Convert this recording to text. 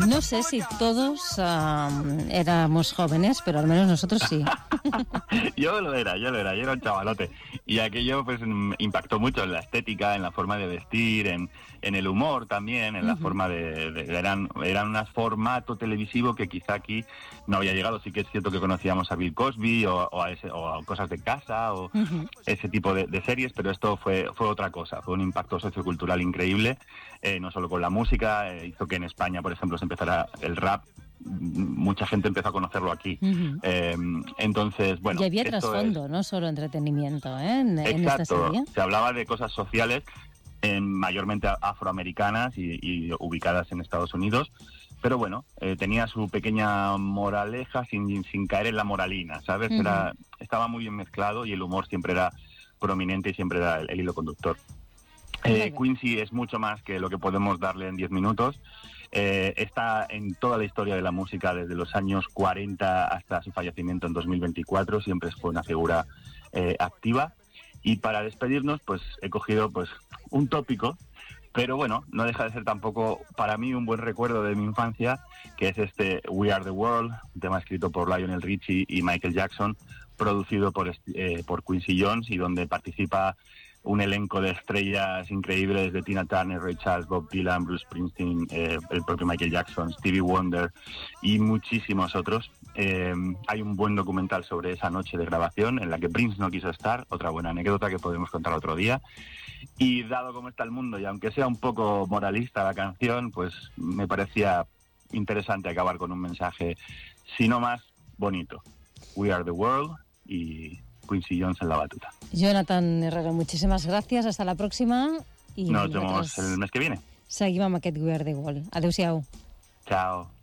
No sé si todos éramos jóvenes, pero al menos nosotros sí. Yo lo era, yo era un chavalote. Y aquello pues impactó mucho en la estética, en la forma de vestir, en el humor también, en la forma eran un formato televisivo que quizá aquí no había llegado. Sí que es cierto que conocíamos a Bill Cosby o a Cosas de Casa o ese tipo de series, pero esto fue otra cosa, fue un impacto sociocultural increíble, no solo con la música, hizo que en España, por ejemplo, se empezara el rap. Mucha gente empezó a conocerlo aquí. Entonces, bueno... Y había trasfondo, no solo entretenimiento, en esta serie. Se hablaba de cosas sociales, mayormente afroamericanas y ubicadas en Estados Unidos, pero bueno, tenía su pequeña moraleja sin caer en la moralina, ¿sabes? Estaba muy bien mezclado y el humor siempre era prominente y siempre era el hilo conductor. Quincy es mucho más que lo que podemos darle en 10 minutos. Está en toda la historia de la música desde los años 40 hasta su fallecimiento en 2024, siempre fue una figura activa. Y para despedirnos, pues he cogido pues un tópico, pero bueno, no deja de ser tampoco para mí un buen recuerdo de mi infancia, que es este We Are the World, un tema escrito por Lionel Richie y Michael Jackson, producido por Quincy Jones, y donde participa un elenco de estrellas increíbles de Tina Turner, Ray Charles, Bob Dylan, Bruce Springsteen, el propio Michael Jackson, Stevie Wonder y muchísimos otros. Hay un buen documental sobre esa noche de grabación en la que Prince no quiso estar, otra buena anécdota que podemos contar otro día. Y dado cómo está el mundo, y aunque sea un poco moralista la canción, pues me parecía interesante acabar con un mensaje, si no más, bonito. We Are the World y Quincy Jones en la batuta. Jonathan Herrero, muchísimas gracias. Hasta la próxima. Nos vemos el mes que viene. Seguim amb aquest We Are the World. Adéu-siau. Chao.